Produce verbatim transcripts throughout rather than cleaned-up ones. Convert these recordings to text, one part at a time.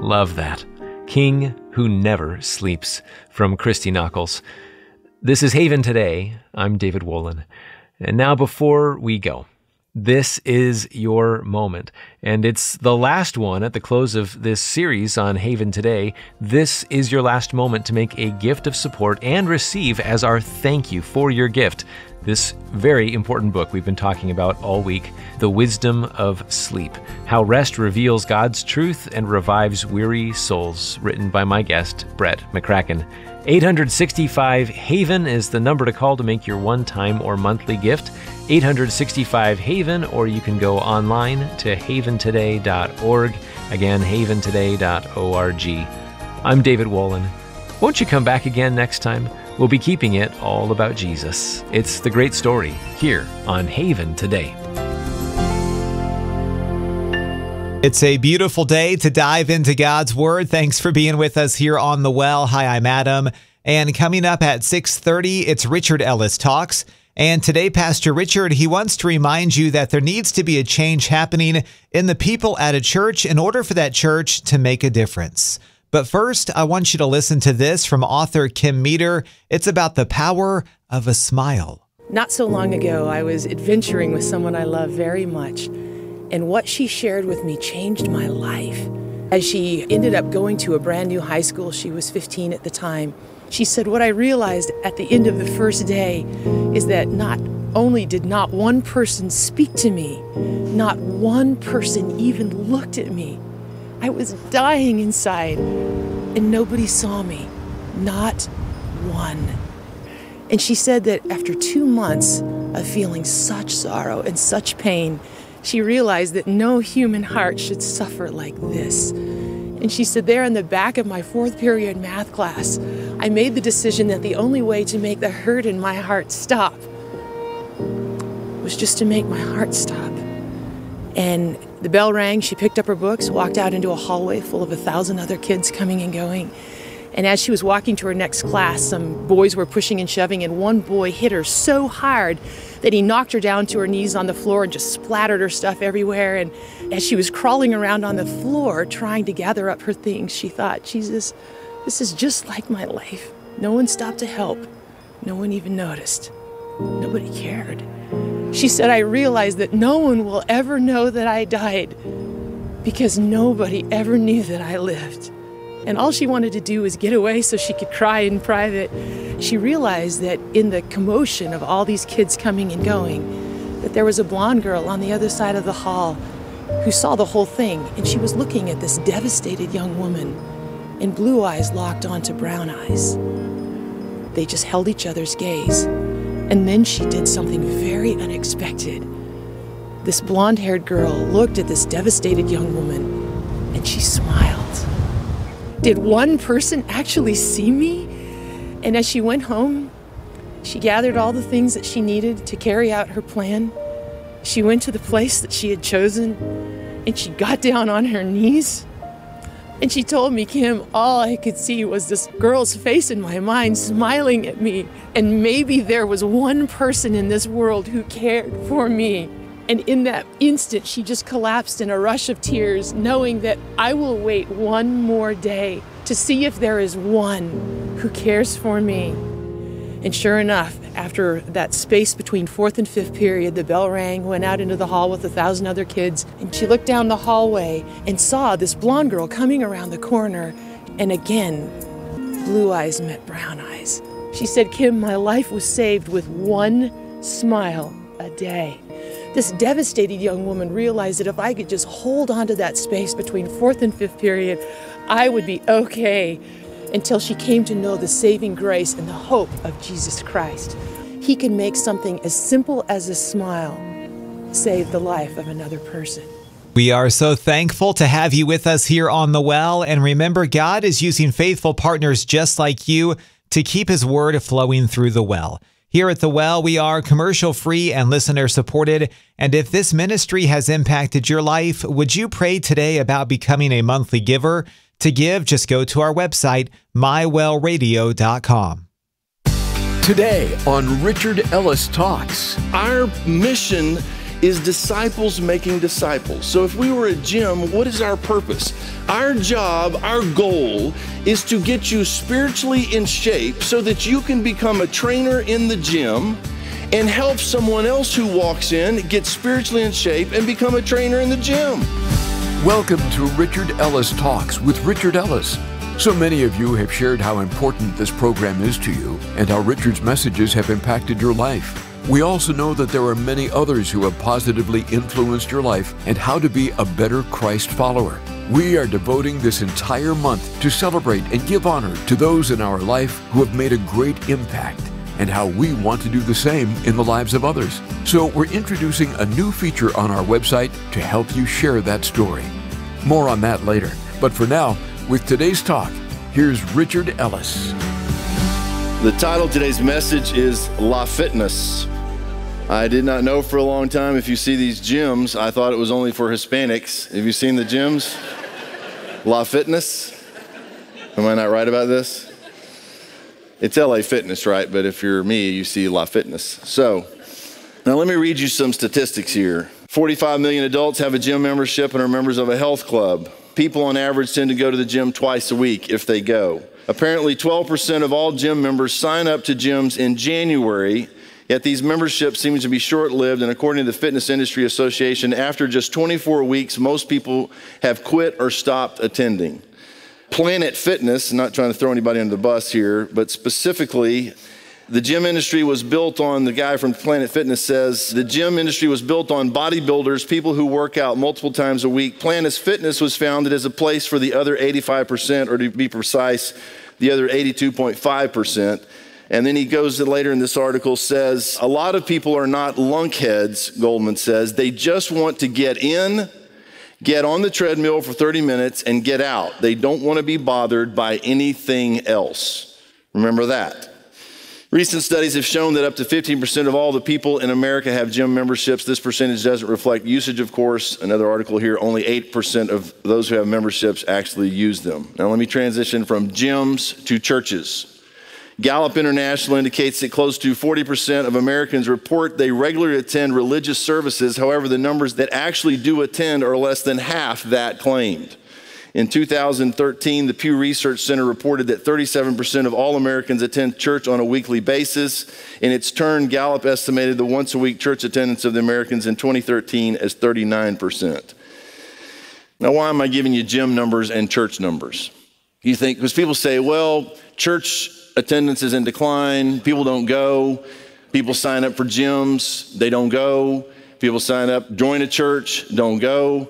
Love that. King Who Never Sleeps from Christy Nockels. This is Haven Today. I'm David Wolin. And now before we go, this is your moment. And it's the last one at the close of this series on Haven Today. This is your last moment to make a gift of support and receive as our thank you for your gift this very important book we've been talking about all week, The Wisdom of Sleep, How Rest Reveals God's Truth and Revives Weary Souls, written by my guest, Brett McCracken. eight hundred sixty-five HAVEN is the number to call to make your one-time or monthly gift. eight hundred sixty-five HAVEN, or you can go online to haven today dot org. Again, haven today dot org. I'm David Wolin. Won't you come back again next time? We'll be keeping it all about Jesus. It's the great story here on Haven Today. It's a beautiful day to dive into God's Word. Thanks for being with us here on The Well. Hi, I'm Adam. And coming up at six thirty, it's Richard Ellis Talks. And today, Pastor Richard, he wants to remind you that there needs to be a change happening in the people at a church in order for that church to make a difference. But first, I want you to listen to this from author Kim Meter. It's about the power of a smile. Not so long ago, I was adventuring with someone I love very much. And what she shared with me changed my life. As she ended up going to a brand new high school, she was fifteen at the time, she said, what I realized at the end of the first day is that not only did not one person speak to me, not one person even looked at me. I was dying inside, and nobody saw me, not one. And she said that after two months of feeling such sorrow and such pain, she realized that no human heart should suffer like this. And she said, there in the back of my fourth period math class, I made the decision that the only way to make the hurt in my heart stop was just to make my heart stop. And the bell rang, she picked up her books, walked out into a hallway full of a thousand other kids coming and going. And as she was walking to her next class, some boys were pushing and shoving, and one boy hit her so hard that he knocked her down to her knees on the floor and just splattered her stuff everywhere. And as she was crawling around on the floor trying to gather up her things, she thought, Jesus, this is just like my life. No one stopped to help. No one even noticed. Nobody cared. She said, I realized that no one will ever know that I died because nobody ever knew that I lived. And all she wanted to do was get away so she could cry in private. She realized that in the commotion of all these kids coming and going, that there was a blonde girl on the other side of the hall who saw the whole thing, and she was looking at this devastated young woman, and blue eyes locked onto brown eyes. They just held each other's gaze. And then she did something very unexpected. This blonde-haired girl looked at this devastated young woman, and she smiled. Did one person actually see me? And as she went home, she gathered all the things that she needed to carry out her plan. She went to the place that she had chosen, and she got down on her knees. And she told me, Kim, all I could see was this girl's face in my mind smiling at me. And maybe there was one person in this world who cared for me. And in that instant, she just collapsed in a rush of tears, knowing that I will wait one more day to see if there is one who cares for me. And sure enough, after that space between fourth and fifth period, the bell rang, went out into the hall with a thousand other kids, and she looked down the hallway and saw this blonde girl coming around the corner, and again, blue eyes met brown eyes. She said, Kim, my life was saved with one smile a day. This devastated young woman realized that if I could just hold on to that space between fourth and fifth period, I would be okay, until she came to know the saving grace and the hope of Jesus Christ. He can make something as simple as a smile save the life of another person. We are so thankful to have you with us here on The Well. And remember, God is using faithful partners just like you to keep His word flowing through The Well. Here at The Well, we are commercial-free and listener-supported. And if this ministry has impacted your life, would you pray today about becoming a monthly giver? To give, just go to our website, my well radio dot com. Today on Richard Ellis Talks. Our mission is disciples making disciples. So if we were a gym, what is our purpose? Our job, our goal is to get you spiritually in shape so that you can become a trainer in the gym and help someone else who walks in get spiritually in shape and become a trainer in the gym. Welcome to Richard Ellis Talks with Richard Ellis. So many of you have shared how important this program is to you and how Richard's messages have impacted your life. We also know that there are many others who have positively influenced your life and how to be a better Christ follower. We are devoting this entire month to celebrate and give honor to those in our life who have made a great impact and how we want to do the same in the lives of others. So we're introducing a new feature on our website to help you share that story. More on that later. But for now, with today's talk, here's Richard Ellis. The title of today's message is La Fitness. I did not know for a long time, if you see these gyms, I thought it was only for Hispanics. Have you seen the gyms? La Fitness? Am I not right about this? It's L A Fitness, right? But if you're me, you see La Fitness. So, now let me read you some statistics here. forty-five million adults have a gym membership and are members of a health club. People on average tend to go to the gym twice a week if they go. Apparently, twelve percent of all gym members sign up to gyms in January, yet these memberships seem to be short-lived, and according to the Fitness Industry Association, after just twenty-four weeks, most people have quit or stopped attending. Planet Fitness, not trying to throw anybody under the bus here, but specifically, the gym industry was built on, the guy from Planet Fitness says, the gym industry was built on bodybuilders, people who work out multiple times a week. Planet Fitness was founded as a place for the other eighty-five percent, or to be precise, the other eighty-two point five percent. And then he goes to later in this article, says, a lot of people are not lunkheads, Goldman says. They just want to get in, get on the treadmill for thirty minutes, and get out. They don't want to be bothered by anything else. Remember that. Recent studies have shown that up to fifteen percent of all the people in America have gym memberships. This percentage doesn't reflect usage, of course. Another article here, only eight percent of those who have memberships actually use them. Now let me transition from gyms to churches. Gallup International indicates that close to forty percent of Americans report they regularly attend religious services. However, the numbers that actually do attend are less than half that claimed. In two thousand thirteen, the Pew Research Center reported that thirty-seven percent of all Americans attend church on a weekly basis. In its turn, Gallup estimated the once-a-week church attendance of the Americans in twenty thirteen as thirty-nine percent. Now, why am I giving you gym numbers and church numbers? You think, because people say, well, church attendance is in decline, people don't go, people sign up for gyms, they don't go, people sign up, join a church, don't go.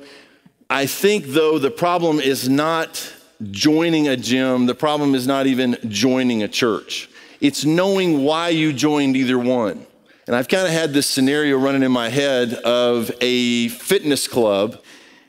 I think, though, the problem is not joining a gym. The problem is not even joining a church. It's knowing why you joined either one. And I've kind of had this scenario running in my head of a fitness club,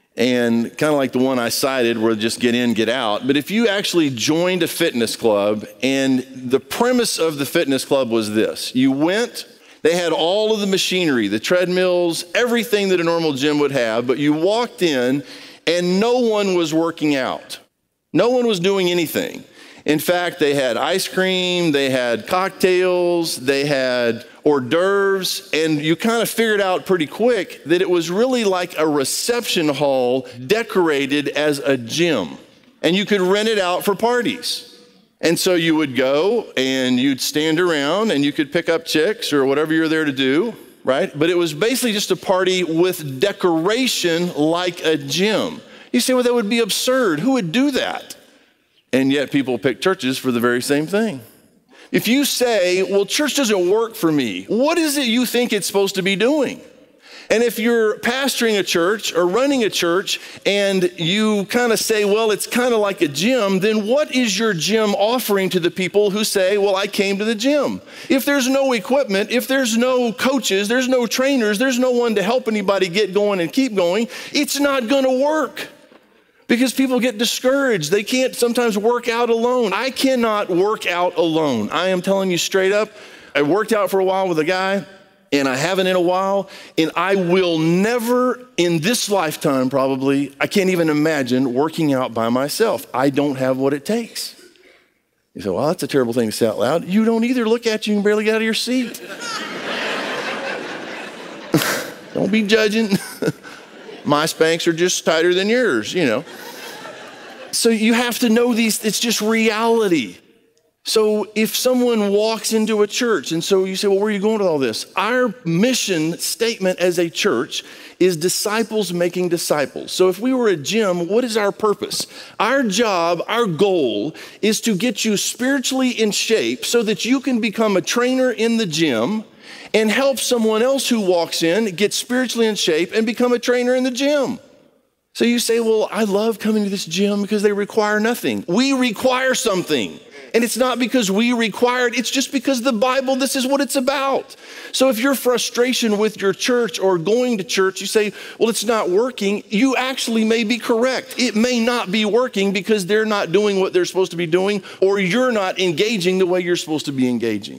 and kind of like the one I cited where just get in, get out. But if you actually joined a fitness club, and the premise of the fitness club was this: you went, they had all of the machinery, the treadmills, everything that a normal gym would have, but you walked in and no one was working out. No one was doing anything. In fact, they had ice cream, they had cocktails, they had hors d'oeuvres, and you kind of figured out pretty quick that it was really like a reception hall decorated as a gym. And you could rent it out for parties. And so you would go and you'd stand around and you could pick up chicks or whatever you're there to do, right? But it was basically just a party with decoration like a gym. You say, well, that would be absurd. Who would do that? And yet people pick churches for the very same thing. If you say, well, church doesn't work for me, what is it you think it's supposed to be doing? And if you're pastoring a church or running a church and you kind of say, well, it's kind of like a gym, then what is your gym offering to the people who say, well, I came to the gym? If there's no equipment, if there's no coaches, there's no trainers, there's no one to help anybody get going and keep going, it's not going to work. Because people get discouraged. They can't sometimes work out alone. I cannot work out alone. I am telling you straight up, I worked out for a while with a guy, and I haven't in a while, and I will never in this lifetime probably, I can't even imagine working out by myself. I don't have what it takes. You say, well, that's a terrible thing to say out loud. You don't either. Look at you, you can barely get out of your seat. Don't be judging. My Spanx are just tighter than yours, you know. So you have to know these, it's just reality. So if someone walks into a church, and so you say, well, where are you going with all this? Our mission statement as a church is disciples making disciples. So if we were a gym, what is our purpose? Our job, our goal is to get you spiritually in shape so that you can become a trainer in the gym and help someone else who walks in get spiritually in shape and become a trainer in the gym. So you say, well, I love coming to this gym because they require nothing. We require something. And it's not because we require it, it's just because the Bible, this is what it's about. So if your frustration with your church or going to church, you say, well, it's not working, you actually may be correct. It may not be working because they're not doing what they're supposed to be doing, or you're not engaging the way you're supposed to be engaging.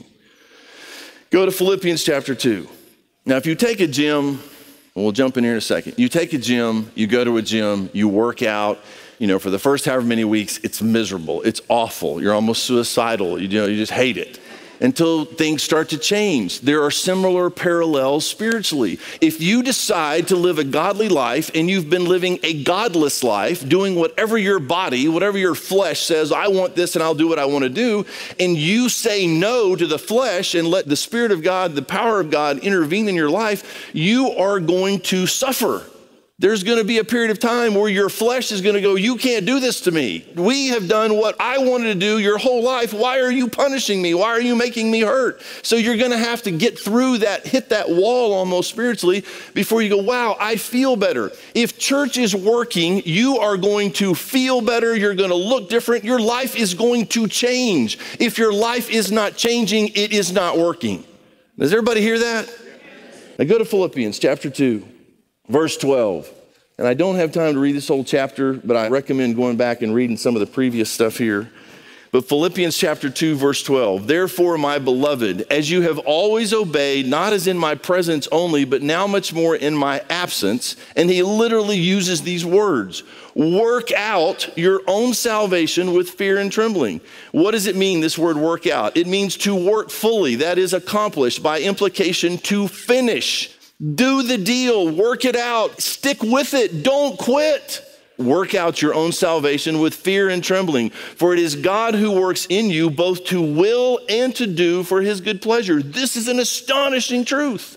Go to Philippians chapter two. Now, if you take a gym, we'll jump in here in a second. You take a gym, you go to a gym, you work out. You know, for the first however many weeks, it's miserable. It's awful. You're almost suicidal. You know, you just hate it until things start to change. There are similar parallels spiritually. If you decide to live a godly life and you've been living a godless life, doing whatever your body, whatever your flesh says, I want this and I'll do what I want to do, and you say no to the flesh and let the Spirit of God, the power of God intervene in your life, you are going to suffer. There's going to be a period of time where your flesh is going to go, you can't do this to me. We have done what I wanted to do your whole life. Why are you punishing me? Why are you making me hurt? So you're going to have to get through that, hit that wall almost spiritually before you go, wow, I feel better. If church is working, you are going to feel better. You're going to look different. Your life is going to change. If your life is not changing, it is not working. Does everybody hear that? Now go to Philippians chapter two. Verse twelve, and I don't have time to read this whole chapter, but I recommend going back and reading some of the previous stuff here. But Philippians chapter two, verse twelve, therefore, my beloved, as you have always obeyed, not as in my presence only, but now much more in my absence, and he literally uses these words, work out your own salvation with fear and trembling. What does it mean, this word work out? It means to work fully, that is accomplished, by implication to finish. Do the deal, work it out, stick with it, don't quit. Work out your own salvation with fear and trembling, for it is God who works in you both to will and to do for his good pleasure. This is an astonishing truth.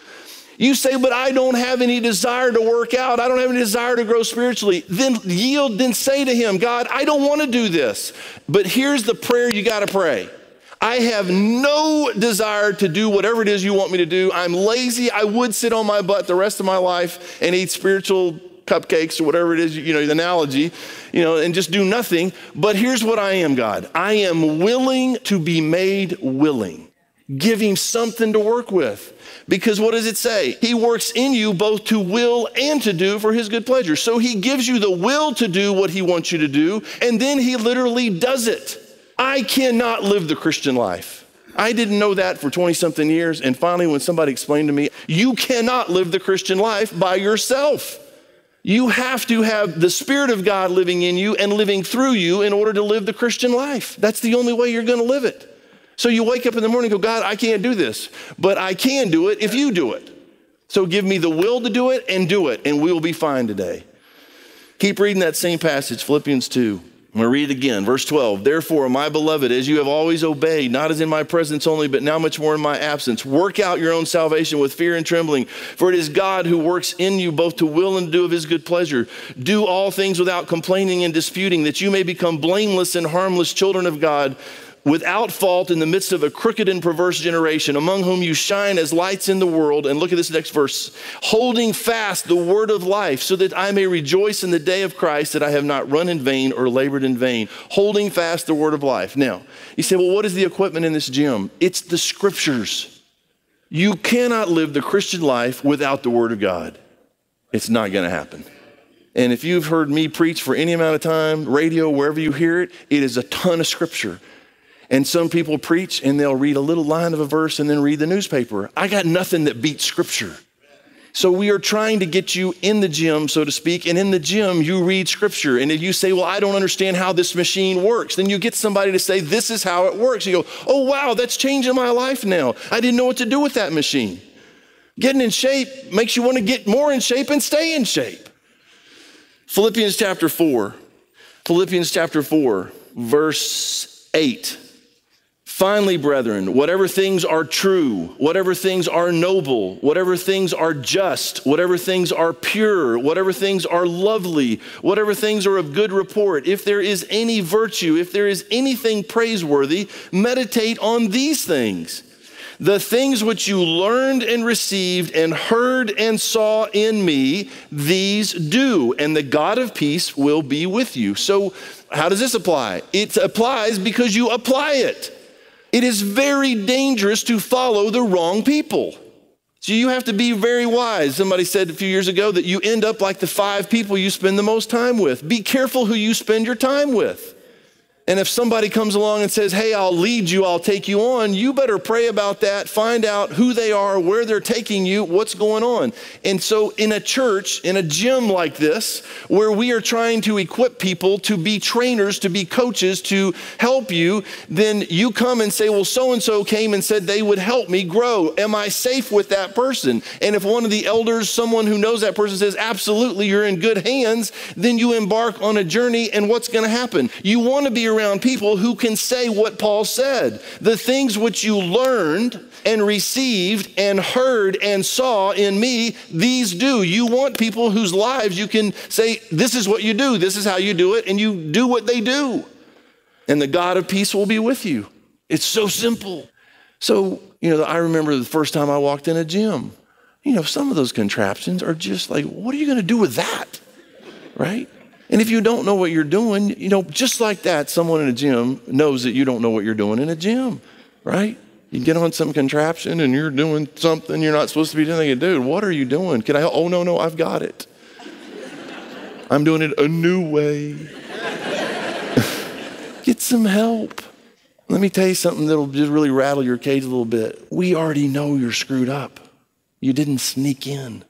You say, but I don't have any desire to work out. I don't have any desire to grow spiritually. Then yield, then say to him, God, I don't want to do this. But here's the prayer you got to pray. I have no desire to do whatever it is you want me to do. I'm lazy. I would sit on my butt the rest of my life and eat spiritual cupcakes or whatever it is, you know, the analogy, you know, and just do nothing. But here's what I am, God. I am willing to be made willing. Give him something to work with. Because what does it say? He works in you both to will and to do for his good pleasure. So he gives you the will to do what he wants you to do, and then he literally does it. I cannot live the Christian life. I didn't know that for twenty-something years, and finally when somebody explained to me, you cannot live the Christian life by yourself. You have to have the Spirit of God living in you and living through you in order to live the Christian life. That's the only way you're going to live it. So you wake up in the morning and go, God, I can't do this, but I can do it if you do it. So give me the will to do it and do it, and we'll be fine today. Keep reading that same passage, Philippians two. I'm going to read it again, verse twelve. Therefore, my beloved, as you have always obeyed, not as in my presence only, but now much more in my absence, work out your own salvation with fear and trembling, for it is God who works in you both to will and to do of his good pleasure. Do all things without complaining and disputing, that you may become blameless and harmless children of God, without fault in the midst of a crooked and perverse generation, among whom you shine as lights in the world. And look at this next verse. Holding fast the word of life, so that I may rejoice in the day of Christ, that I have not run in vain or labored in vain. Holding fast the word of life. Now, you say, well, what is the equipment in this gym? It's the scriptures. You cannot live the Christian life without the word of God. It's not going to happen. And if you've heard me preach for any amount of time, radio, wherever you hear it, it is a ton of scripture. And some people preach and they'll read a little line of a verse and then read the newspaper. I got nothing that beats scripture. So we are trying to get you in the gym, so to speak, and in the gym you read scripture. And if you say, well, I don't understand how this machine works, then you get somebody to say, this is how it works. You go, oh, wow, that's changing my life now. I didn't know what to do with that machine. Getting in shape makes you want to get more in shape and stay in shape. Philippians chapter four, Philippians chapter four, verse eight. Finally, brethren, whatever things are true, whatever things are noble, whatever things are just, whatever things are pure, whatever things are lovely, whatever things are of good report, if there is any virtue, if there is anything praiseworthy, meditate on these things. The things which you learned and received and heard and saw in me, these do, and the God of peace will be with you. So how does this apply? It applies because you apply it. It is very dangerous to follow the wrong people. So you have to be very wise. Somebody said a few years ago that you end up like the five people you spend the most time with. Be careful who you spend your time with. And if somebody comes along and says, hey, I'll lead you, I'll take you on, you better pray about that, find out who they are, where they're taking you, what's going on. And so in a church, in a gym like this, where we are trying to equip people to be trainers, to be coaches, to help you, then you come and say, well, so-and-so came and said they would help me grow. Am I safe with that person? And if one of the elders, someone who knows that person says, absolutely, you're in good hands, then you embark on a journey, and what's going to happen? You want to be around people who can say what Paul said. The things which you learned and received and heard and saw in me, these do. You want people whose lives you can say, this is what you do, this is how you do it, and you do what they do. And the God of peace will be with you. It's so simple. So, you know, I remember the first time I walked in a gym. You know, some of those contraptions are just like, what are you going to do with that? Right? And if you don't know what you're doing, you know, just like that, someone in a gym knows that you don't know what you're doing in a gym, right? You get on some contraption and you're doing something you're not supposed to be doing. Dude, what are you doing? Can I, oh, no, no, I've got it. I'm doing it a new way. Get some help. Let me tell you something that'll just really rattle your cage a little bit. We already know you're screwed up. You didn't sneak in.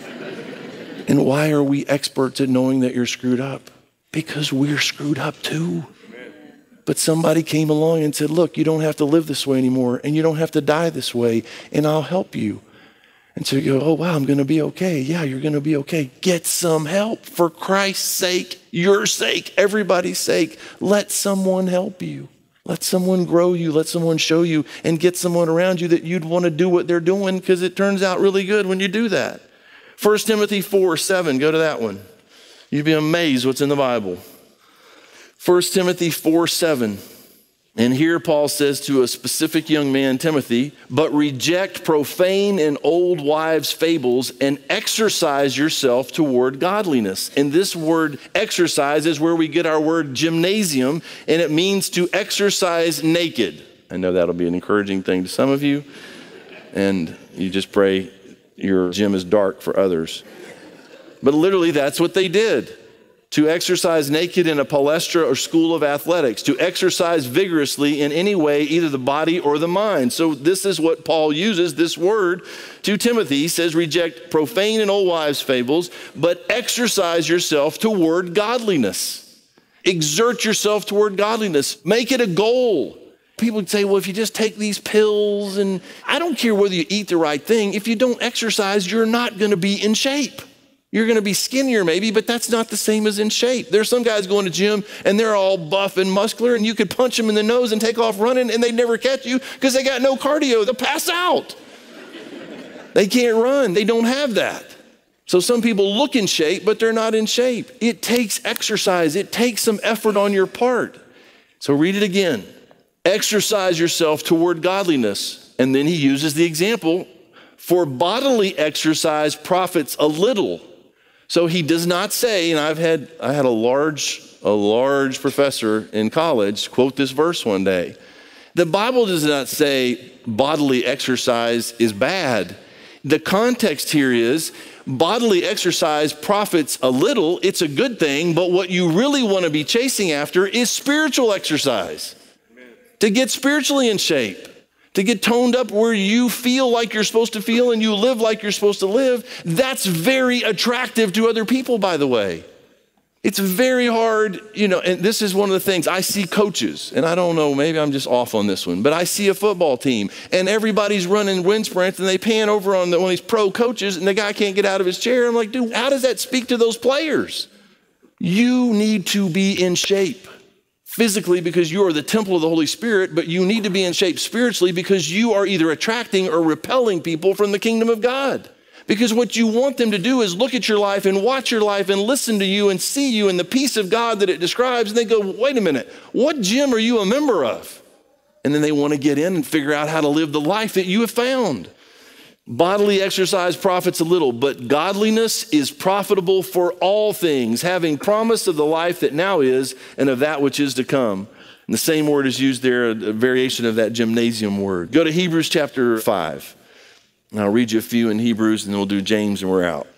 And why are we experts at knowing that you're screwed up? Because we're screwed up too. But somebody came along and said, look, you don't have to live this way anymore, and you don't have to die this way, and I'll help you. And so you go, oh, wow, I'm going to be okay. Yeah, you're going to be okay. Get some help for Christ's sake, your sake, everybody's sake. Let someone help you. Let someone grow you. Let someone show you, and get someone around you that you'd want to do what they're doing, because it turns out really good when you do that. First Timothy four seven, go to that one. You'd be amazed what's in the Bible. First Timothy four seven. And here Paul says to a specific young man, Timothy, but reject profane and old wives' fables and exercise yourself toward godliness. And this word exercise is where we get our word gymnasium, and it means to exercise naked. I know that'll be an encouraging thing to some of you, and you just pray your gym is dark for others. But literally that's what they did. To exercise naked in a palestra or school of athletics, to exercise vigorously in any way, either the body or the mind. So this is what Paul uses, this word, to Timothy. He says, reject profane and old wives' fables, but exercise yourself toward godliness. Exert yourself toward godliness. Make it a goal. People would say, well, if you just take these pills, and I don't care whether you eat the right thing, if you don't exercise, you're not going to be in shape. You're going to be skinnier maybe, but that's not the same as in shape. There's some guys going to gym and they're all buff and muscular, and you could punch them in the nose and take off running and they'd never catch you because they got no cardio. They'll pass out. They can't run. They don't have that. So some people look in shape, but they're not in shape. It takes exercise. It takes some effort on your part. So read it again. Exercise yourself toward godliness. And then he uses the example, for bodily exercise profits a little. So he does not say, and I've had, I had a large, a large professor in college quote this verse one day. The Bible does not say bodily exercise is bad. The context here is bodily exercise profits a little. It's a good thing, but what you really want to be chasing after is spiritual exercise. To get spiritually in shape, to get toned up where you feel like you're supposed to feel and you live like you're supposed to live. That's very attractive to other people, by the way. It's very hard, you know, and this is one of the things I see coaches, and I don't know, maybe I'm just off on this one, but I see a football team and everybody's running wind sprints and they pan over on the, one of these pro coaches and the guy can't get out of his chair. I'm like, dude, how does that speak to those players? You need to be in shape physically because you are the temple of the Holy Spirit, but you need to be in shape spiritually because you are either attracting or repelling people from the kingdom of God. Because what you want them to do is look at your life and watch your life and listen to you and see you in the peace of God that it describes. And they go, wait a minute, what gym are you a member of? And then they want to get in and figure out how to live the life that you have found. Bodily exercise profits a little, but godliness is profitable for all things, having promise of the life that now is and of that which is to come. And the same word is used there, a variation of that gymnasium word. Go to Hebrews chapter five. And I'll read you a few in Hebrews and then we'll do James and we're out.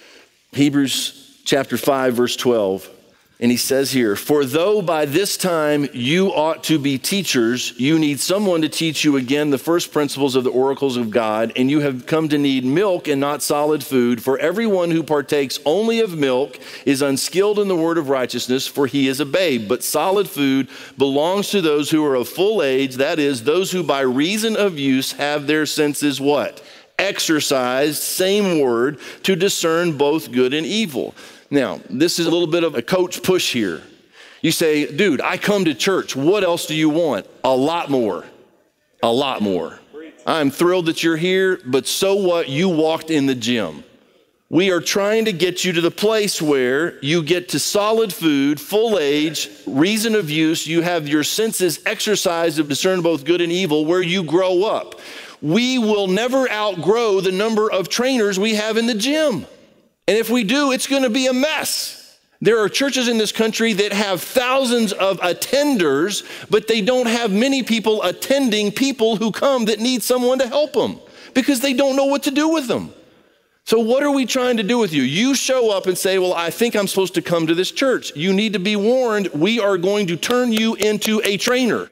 Hebrews chapter five, verse twelve. And he says here, for though by this time you ought to be teachers, you need someone to teach you again the first principles of the oracles of God, and you have come to need milk and not solid food. For everyone who partakes only of milk is unskilled in the word of righteousness, for he is a babe. But solid food belongs to those who are of full age, that is, those who by reason of use have their senses what? Exercised, same word, to discern both good and evil. Now, this is a little bit of a coach push here. You say, dude, I come to church. What else do you want? A lot more. A lot more. I'm thrilled that you're here, but so what? You walked in the gym. We are trying to get you to the place where you get to solid food, full age, reason of use. You have your senses exercised to discern both good and evil, where you grow up. We will never outgrow the number of trainers we have in the gym. And if we do, it's going to be a mess. There are churches in this country that have thousands of attenders, but they don't have many people attending people who come that need someone to help them because they don't know what to do with them. So what are we trying to do with you? You show up and say, well, I think I'm supposed to come to this church. You need to be warned. We are going to turn you into a trainer.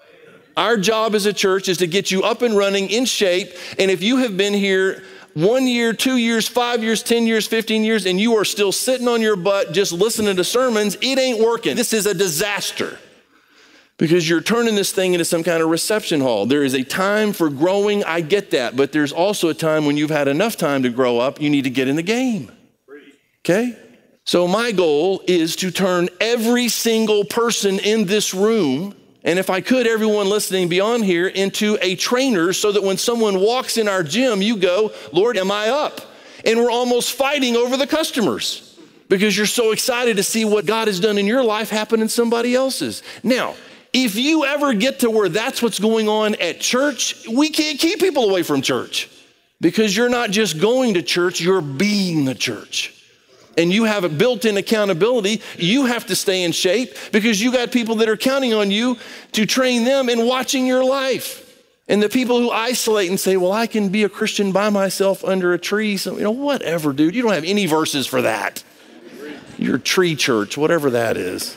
Our job as a church is to get you up and running in shape. And if you have been here one year, two years, five years, ten years, fifteen years, and you are still sitting on your butt just listening to sermons, it ain't working. This is a disaster because you're turning this thing into some kind of reception hall. There is a time for growing. I get that. But there's also a time when you've had enough time to grow up, you need to get in the game. Okay? So my goal is to turn every single person in this room, and if I could, everyone listening beyond here, into a trainer so that when someone walks in our gym, you go, Lord, am I up? And we're almost fighting over the customers because you're so excited to see what God has done in your life happen in somebody else's. Now, if you ever get to where that's what's going on at church, we can't keep people away from church because you're not just going to church, you're being the church. And you have a built-in accountability. You have to stay in shape because you got people that are counting on you to train them in watching your life. And the people who isolate and say, well, I can be a Christian by myself under a tree. So, you know, whatever, dude. You don't have any verses for that. Your tree church, whatever that is.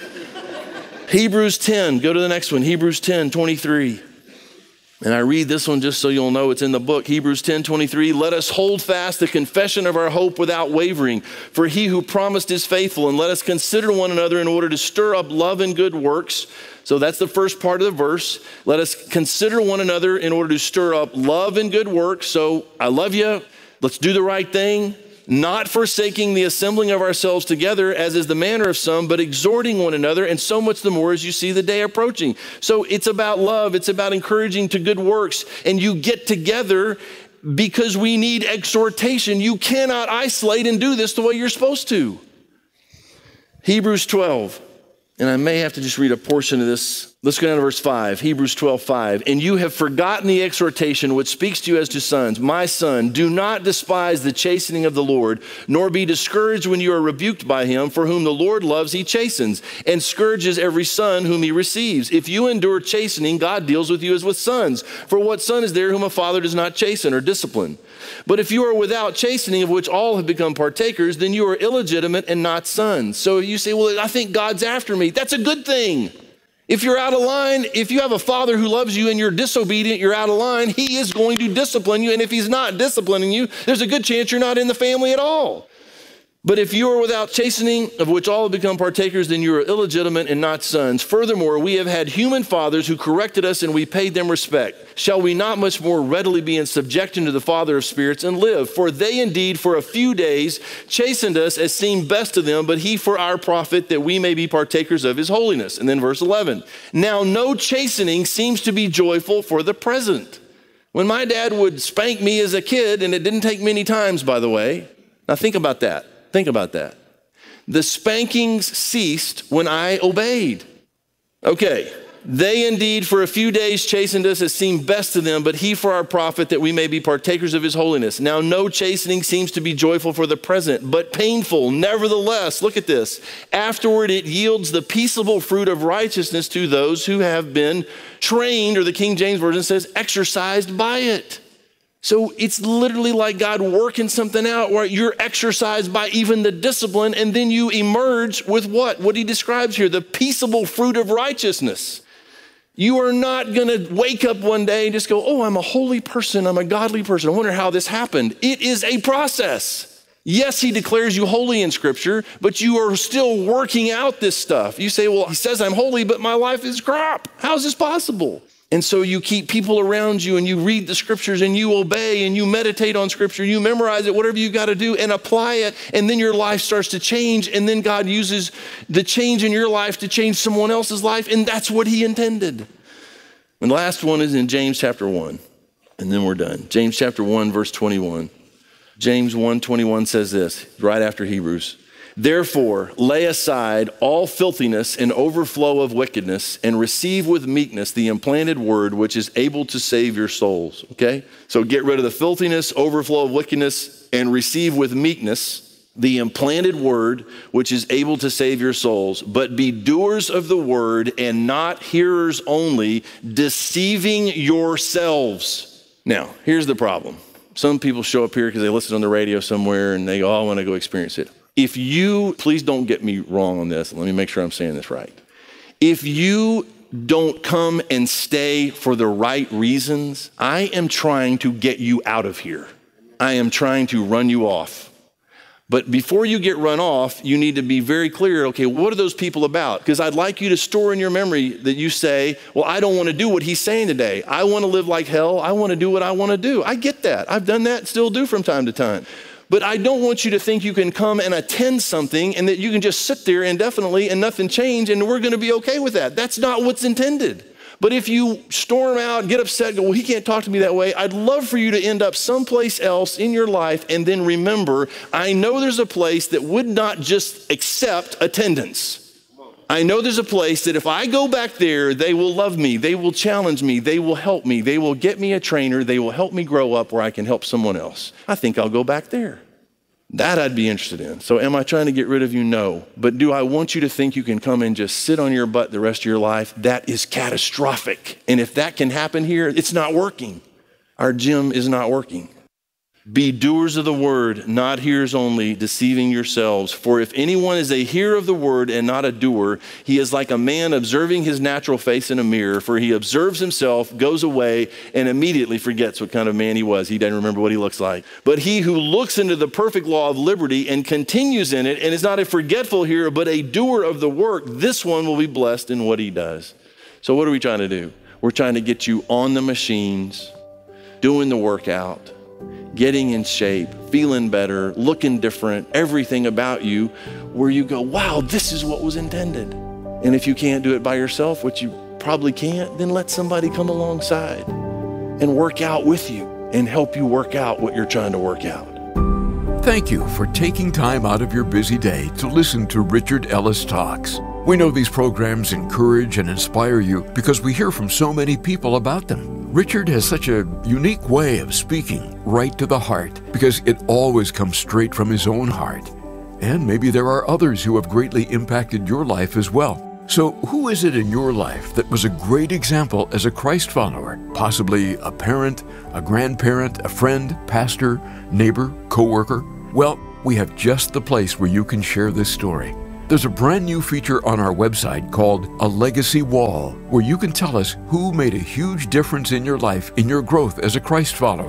Hebrews ten, go to the next one. Hebrews ten, twenty-three. And I read this one just so you'll know it's in the book. Hebrews ten, twenty-three. Let us hold fast the confession of our hope without wavering. For he who promised is faithful. And let us consider one another in order to stir up love and good works. So that's the first part of the verse. Let us consider one another in order to stir up love and good works. So I love you. Let's do the right thing. Not forsaking the assembling of ourselves together, as is the manner of some, but exhorting one another, and so much the more as you see the day approaching. So it's about love. It's about encouraging to good works. And you get together because we need exhortation. You cannot isolate and do this the way you're supposed to. Hebrews twelve. And I may have to just read a portion of this. Let's go down to verse five, Hebrews twelve, five. And you have forgotten the exhortation which speaks to you as to sons. My son, do not despise the chastening of the Lord, nor be discouraged when you are rebuked by him. For whom the Lord loves, he chastens, and scourges every son whom he receives. If you endure chastening, God deals with you as with sons. For what son is there whom a father does not chasten or discipline? But if you are without chastening, of which all have become partakers, then you are illegitimate and not sons. So you say, well, I think God's after me. That's a good thing. If you're out of line, if you have a father who loves you and you're disobedient, you're out of line, he is going to discipline you. And if he's not disciplining you, there's a good chance you're not in the family at all. But if you are without chastening, of which all have become partakers, then you are illegitimate and not sons. Furthermore, we have had human fathers who corrected us, and we paid them respect. Shall we not much more readily be in subjection to the Father of spirits and live? For they indeed for a few days chastened us as seemed best to them, but he for our profit, that we may be partakers of his holiness. And then verse eleven. Now no chastening seems to be joyful for the present. When my dad would spank me as a kid, and it didn't take many times, by the way. Now think about that. Think about that. The spankings ceased when I obeyed. Okay, they indeed for a few days chastened us as seemed best to them, but he for our profit, that we may be partakers of his holiness. Now no chastening seems to be joyful for the present, but painful. Nevertheless, look at this. Afterward it yields the peaceable fruit of righteousness to those who have been trained, or the King James Version says exercised by it. So it's literally like God working something out where you're exercised by even the discipline, and then you emerge with what? What he describes here, the peaceable fruit of righteousness. You are not going to wake up one day and just go, oh, I'm a holy person, I'm a godly person. I wonder how this happened. It is a process. Yes, he declares you holy in Scripture, but you are still working out this stuff. You say, well, he says I'm holy, but my life is crap. How is this possible? And so you keep people around you, and you read the Scriptures, and you obey, and you meditate on Scripture, you memorize it, whatever you've got to do, and apply it, and then your life starts to change, and then God uses the change in your life to change someone else's life, and that's what he intended. And the last one is in James chapter one, and then we're done. James chapter one, verse twenty-one. James one twenty-one says this, right after Hebrews. Therefore, lay aside all filthiness and overflow of wickedness, and receive with meekness the implanted word, which is able to save your souls. Okay? So get rid of the filthiness, overflow of wickedness, and receive with meekness the implanted word, which is able to save your souls. But be doers of the word and not hearers only, deceiving yourselves. Now, here's the problem. Some people show up here because they listen on the radio somewhere and they go, oh, I want to go experience it. If you, please don't get me wrong on this. Let me make sure I'm saying this right. If you don't come and stay for the right reasons, I am trying to get you out of here. I am trying to run you off. But before you get run off, you need to be very clear, okay, what are those people about? Because I'd like you to store in your memory that you say, well, I don't want to do what he's saying today. I want to live like hell. I want to do what I want to do. I get that. I've done that, still do from time to time. But I don't want you to think you can come and attend something and that you can just sit there indefinitely and nothing change and we're going to be okay with that. That's not what's intended. But if you storm out, get upset, go, well, he can't talk to me that way, I'd love for you to end up someplace else in your life and then remember, I know there's a place that would not just accept attendance. I know there's a place that if I go back there, they will love me, they will challenge me, they will help me, they will get me a trainer, they will help me grow up where I can help someone else. I think I'll go back there. That I'd be interested in. So am I trying to get rid of you? No. But do I want you to think you can come and just sit on your butt the rest of your life? That is catastrophic. And if that can happen here, it's not working. Our gym is not working. Be doers of the word, not hearers only, deceiving yourselves. For if anyone is a hearer of the word and not a doer, he is like a man observing his natural face in a mirror. For he observes himself, goes away, and immediately forgets what kind of man he was. He doesn't remember what he looks like. But he who looks into the perfect law of liberty and continues in it, and is not a forgetful hearer, but a doer of the work, this one will be blessed in what he does. So what are we trying to do? We're trying to get you on the machines, doing the workout, getting in shape, feeling better, looking different, everything about you, where you go, wow, this is what was intended. And if you can't do it by yourself, which you probably can't, then let somebody come alongside and work out with you and help you work out what you're trying to work out. Thank you for taking time out of your busy day to listen to Richard Ellis Talks. We know these programs encourage and inspire you because we hear from so many people about them. Richard has such a unique way of speaking right to the heart because it always comes straight from his own heart. And maybe there are others who have greatly impacted your life as well. So who is it in your life that was a great example as a Christ follower? Possibly a parent, a grandparent, a friend, pastor, neighbor, coworker? Well, we have just the place where you can share this story. There's a brand new feature on our website called A Legacy Wall, where you can tell us who made a huge difference in your life, in your growth as a Christ follower.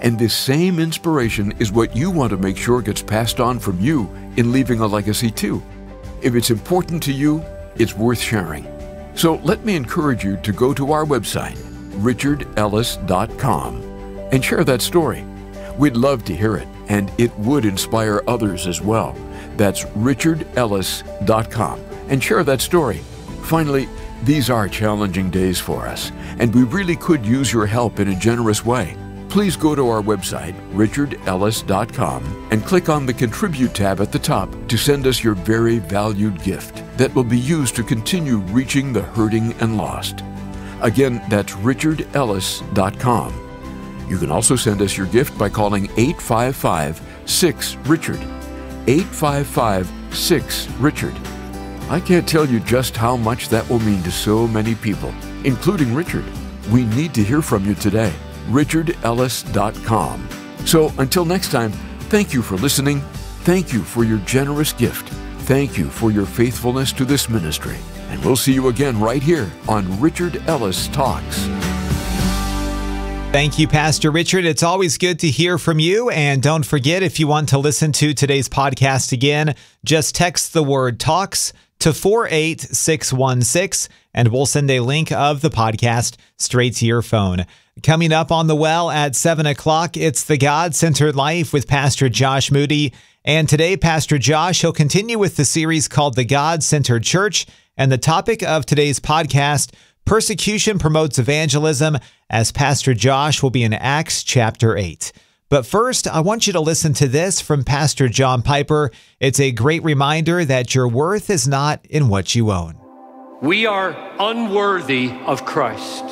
And this same inspiration is what you want to make sure gets passed on from you in leaving a legacy too. If it's important to you, it's worth sharing. So let me encourage you to go to our website, richard ellis dot com, and share that story. We'd love to hear it, and it would inspire others as well. That's richard ellis dot com, and share that story. Finally, these are challenging days for us, and we really could use your help in a generous way. Please go to our website, richard ellis dot com, and click on the Contribute tab at the top to send us your very valued gift that will be used to continue reaching the hurting and lost. Again, that's richard ellis dot com. You can also send us your gift by calling eight five five, six, Richard. eight five five, six, Richard. I can't tell you just how much that will mean to so many people, including Richard. We need to hear from you today. richard ellis dot com. So until next time, thank you for listening. Thank you for your generous gift. Thank you for your faithfulness to this ministry. And we'll see you again right here on Richard Ellis Talks. Thank you, Pastor Richard. It's always good to hear from you. And don't forget, if you want to listen to today's podcast again, just text the word TALKS to four eight six one six, and we'll send a link of the podcast straight to your phone. Coming up on The Well at seven o'clock, it's The God-Centered Life with Pastor Josh Moody. And today, Pastor Josh, he'll continue with the series called The God-Centered Church. And the topic of today's podcast, Persecution Promotes Evangelism, as Pastor Josh will be in Acts chapter eight. But first, I want you to listen to this from Pastor John Piper. It's a great reminder that your worth is not in what you own. We are unworthy of Christ,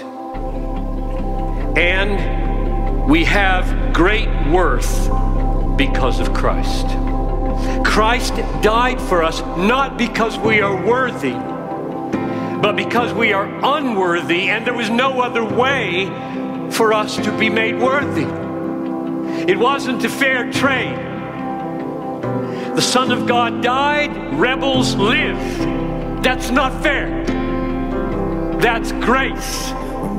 and we have great worth because of Christ. Christ died for us not because we are worthy, but because we are unworthy, and there was no other way for us to be made worthy. It wasn't a fair trade. The Son of God died, rebels lived. That's not fair. That's grace.